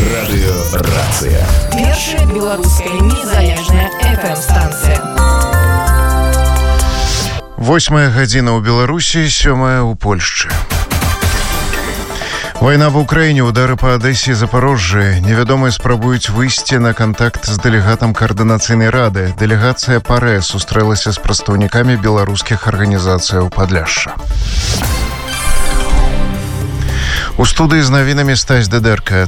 Радыёрацыя. Першая беларуская незалежная FM-станцыя. 8 гадзіна ў Беларусі, 7 ў Польшчы. Вайна в Украине, удары по Одессе и Запорожье. Невядомые спрабуюць выйсці на контакт с делегатом Координационной Рады. Делегация ПАРЭ сустрэлася с прадстаўнікамі беларускіх арганізацыяў Падляшша. У студыі з навінамі Стась Дедерка.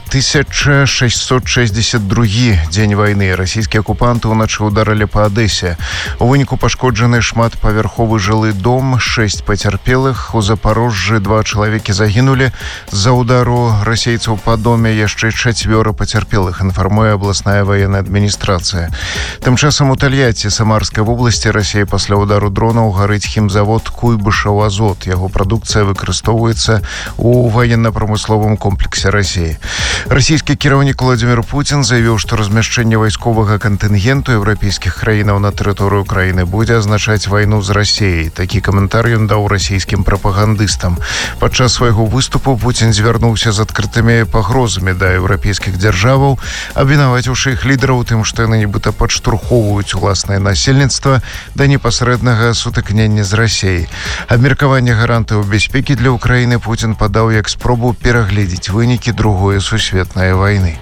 1662 дзень вайны. Расійскія акупанты ўначы ударылі па Одессе. У выніку пашкоджаны шматпавярховы жылы дом, 6 пацярпелых. У Запорожжы 2 чалавекі загінулі. З-за удару расейцаў па доме яшчэ 4 пацярпелых, інфармуе абласная ваенная адміністрацыя. Тым часам у Тольятти, Самарскай вобласці, Расія пасля удару дронаў гарыць хімзавод Куйбышаў Азот. Яго прадукцыя выкарыстоўваецца у военно-промысловым комплексе России. Расійскі кіраўнік Владимир Путин заявіў, што размяшчэнне вайсковага кантынгенту еўрапейскіх краінаў на тэрыторыі Украіны будзе азначаць вайну з Расіяй. Такі каментар ён даў расійскім прапагандыстам. Падчас свайго выступу Путин звярнуўся з адкрытымі пагрозамі да еўрапейскіх дзяржаваў, абвінаваціўшы іх лідараў у тым, што яны нібыта падштурхоўваюць уласнае насельніцтва да непасрэднага сутыкнення з Расіяй. Абмеркаванне гарантаў бяспекі для Украіны Путин падаў як спробу перагледзець вынікі Другой сусветнай вайны.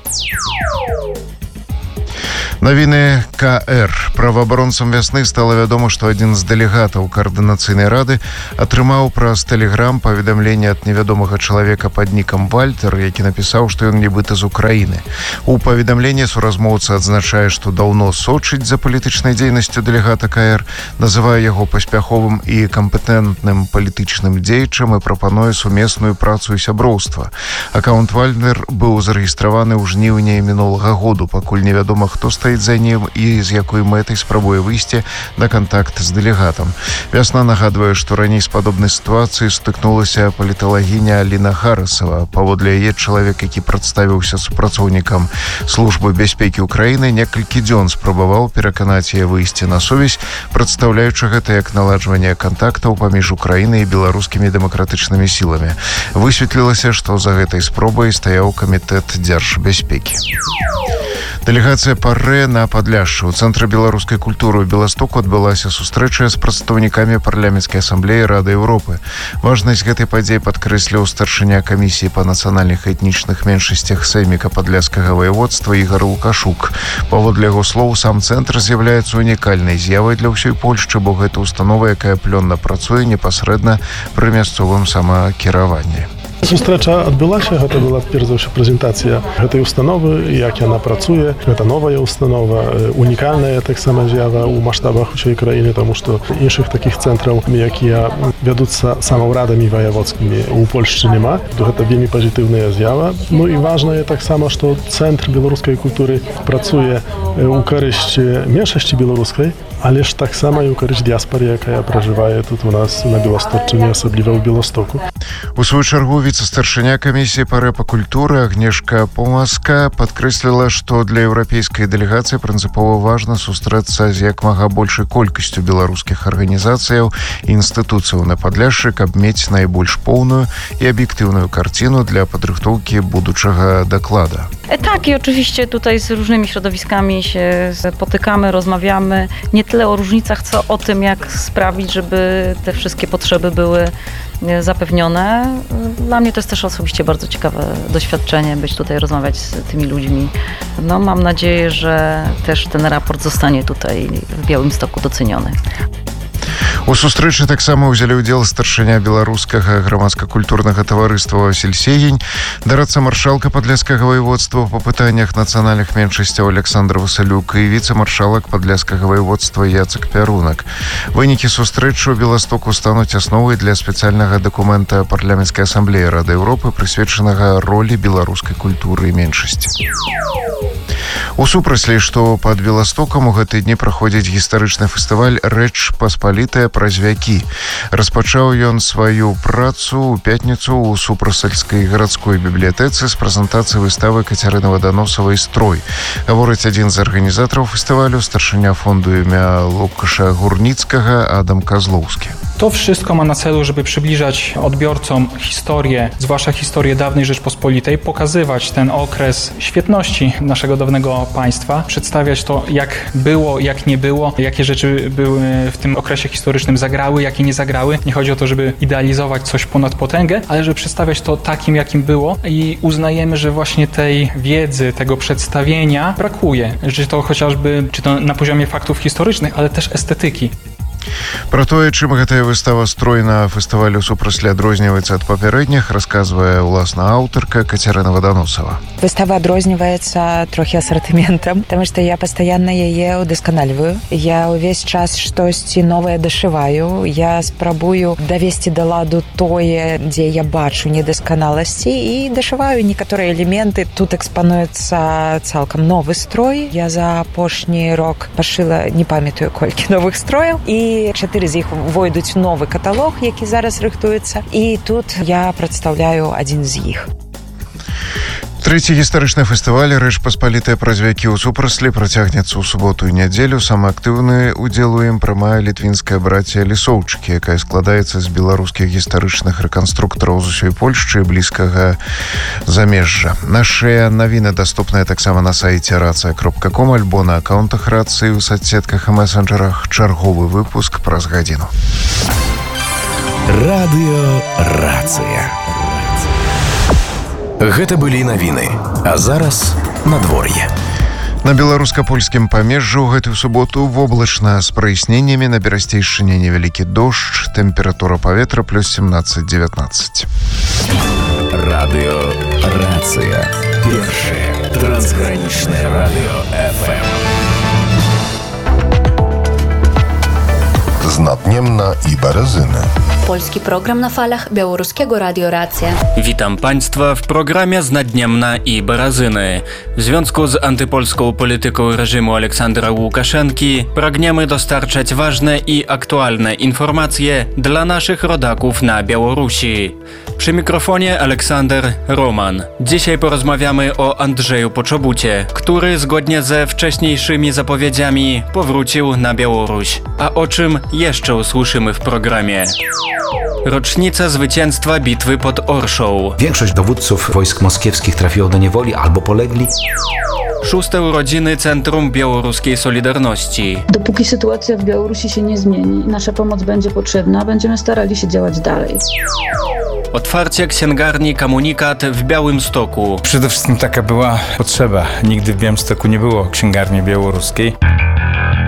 Навіны КР. Праваабаронцам вясны стала вядома, што адзін з дэлегатаў Координацыйнай Рады атрымаў праз тэлеграм паведамленне ад невядомага чалавека пад нікам Вальтер, які напісаў, што ён нібыта з Украіны. У паведамленні суразмоўца адзначае, што даўно сочыць за палітычнай дзейнасцю дэлегата КР, называе яго паспяховым і кампетэнтным палітычным дзеячам і прапануе сумесную працу і сяброўства. Акаунт Вальтер быў зарэгістраваны ў жніўні мінулага году, пакуль невядома, хто стаіць за ним і з якой мэтай спрабуе выйсці на контакт з дэлегатам. Вясна нагадвае, што раней з падобнай сітуацыі стыкнулася паліталагіня Аліна Харасова. Паводле яе, чалавек, які прадставіўся супрацоўнікам службы бяспекі Украіны, некалькі дзён спрабаваў пераканаць яе выйсці на сувязь, прадстаўляючы гэта як наладжванне кантактаў паміж Украінай і беларускімі дэмакратычнымі сіламі. Высветлілася, што за гэтай спробай стаяў камітэт дзяржбяспекі. Дэлегацыя ПАРЭ на Падляшшы. У Цэнтры беларускай культуры ў Беластоку адбылася сустрэча з прадстаўнікамі парламенцкай асамблеі Рады Еўропы. Важнасць гэтай падзеі падкрэсліў старшыня камісіі па нацыянальных і этнічных меншасцях Сейміка Падляшскага воеводства Ігар Лукашук. Паводле яго слоў, сам цэнтр з'яўляецца унікальнай з'явай для ўсёй Польшчы, бо гэта установа, якая плённа працуе непасрэдна пры мясцовым самакіраванні. Сустрэча адбылася, гэта была перш за ўсё прэзентацыя гэтай установы, як яна працуе. Гэта новая установа, унікальная таксама з'ява ў маштабах усёй краіны, таму што іншых такіх цэнтраў, якія вядуцца самаўрадамі ваяводскімі, у Польшчы няма. Гэта вельмі пазітыўная з'ява. Ну і важнае таксама, што цэнтр беларускай культуры працуе ў карысць меншасці беларускай, але ж таксама і ў карысць дыяспары, якая пражывае тут у нас на Беласточчыне, асабліва ў Беластоку. У сваю чаргу віцэ-старшыня камісіі ПАРЭ па культуры Агнешка Помаска падкрэсліла, што для еўрапейскай дэлегацыі прынцыпова важна сустрэцца з як мага большай колькасцю беларускіх арганізацыяў і інстытуцыяў на Падляшшы, каб мець найбольш поўную i obiektywną karcinę dla podrychtówki budучego dokładu. Tak, i oczywiście tutaj z różnymi środowiskami się spotykamy, rozmawiamy nie tyle o różnicach, co o tym, jak sprawić, żeby te wszystkie potrzeby były zapewnione. Dla mnie to jest też osobiście bardzo ciekawe doświadczenie, być tutaj, rozmawiać z tymi ludźmi. No, mam nadzieję, że też ten raport zostanie tutaj w Białymstoku doceniony. У сустрэчы таксама ўзялі ўдзел старшыня беларускага грамадска-культурнага таварыства Васіль Сегень, дарадца маршалка падляшскага воеводства па пытаннях нацыянальных меншасцяў Александр Васалюк і віцэ-маршалак падляшскага воеводства Яцек Пярунак. Вынікі сустрэчы ў Беластоку стануць асновай для спецыяльнага дакумента парламенцкай асамблеі Рады Еўропы, прысвечанага ролі беларускай культуры і меншасці. У супраслі, што пад Беластокам у гэты дні праходзіць гістарычны фестываль «Рэч паспалітая праз вякі». Распачаў ён сваю працу ў пятніцу ў супрасальскай гарадской бібліятэцы з прэзентацыі выставы Кацярыны Ваданосавай «Строй». Гаворыць адзін з арганізатараў фестывалю, старшыня фонду імя Лукаша Górnickiego Adam Kozłowski. To wszystko ma na celu, żeby przybliżać odbiorcom historię, zwłaszcza historię dawnej Rzeczpospolitej, pokazywać ten okres świetności naszego dawnego państwa, przedstawiać to, jak było, jak nie było, jakie rzeczy były w tym okresie historycznym zagrały, jakie nie zagrały. Nie chodzi o to, żeby idealizować coś ponad potęgę, ale żeby przedstawiać to takim, jakim było i uznajemy, że właśnie tej wiedzy, tego przedstawienia brakuje. Czy to chociażby, czy to na poziomie faktów historycznych, ale też estetyki. Пра тое, чым гэтая выстава «Строй» на фестывалю супраслі адрозніваецца ад папярэдніх, расказвае ўласна аўтарка Кацярына Ваданосава. Выстава адрозніваецца трохі асартыментам, таму што я пастаянна яе ўдасканальваю. Я ўвесь час штосьці новае дашываю. Я спрабую давесці да ладу тое, дзе я бачу недасканаласці, і дашываю некаторыя элементы. Тут экспануецца цалкам новы строй. Я за апошні рок пашыла, не памятаю колькі новых строяў, і 4 з іх войдуць у новы каталог, які зараз рыхтуецца. І тут я прадстаўляю адзін з іх. Трэці гістарычны фестываль «Рэч паспалітая праз вякі» ў супраслі працягнецца ў суботу і нядзелю. Самы актыўны удзел у ім прымае літвінская братія Лісоўчыкі, якая складаецца з беларускіх гістарычных рэканструктараў з усёй Польшчы і блізкага замежжа. Нашыя навіны даступныя таксама на сайце racja.com альбо на акаунтах рацыі ў соцсетках і месенджерах. Чарговы выпуск праз гадзіну. Радыё «Рацыя». Гэта былі навіны, а зараз надвор'е. На беларуска-польскім памежжы ў гэтую суботу воблачна з праясненнямі, на берасцейшчыне невялікі дождж, тэмпература паветра плюс 17-19. Радыё «Рацыя». Першае трансгранічнае радыё FM. Znatniemna i Berezyny. Polski program na falach Białoruskiego Radio Racja. Witam Państwa w programie Znadniemna i Berezyny. W związku z antypolską polityką reżimu Aleksandra Łukaszenki pragniemy dostarczać ważne i aktualne informacje dla naszych rodaków na Białorusi. Przy mikrofonie Aleksander Roman. Dzisiaj porozmawiamy o Andrzeju Poczobucie, który zgodnie ze wcześniejszymi zapowiedziami powrócił na Białoruś. A o czym jeszcze usłyszymy w programie? Rocznica zwycięstwa bitwy pod Orszą. Większość dowódców wojsk moskiewskich trafiło do niewoli albo polegli. 6. urodziny Centrum Białoruskiej Solidarności. Dopóki sytuacja w Białorusi się nie zmieni i nasza pomoc będzie potrzebna, będziemy starali się działać dalej. Otwarcie księgarni Komunikat w Białymstoku. Przede wszystkim taka była potrzeba. Nigdy w Białymstoku nie było księgarni białoruskiej.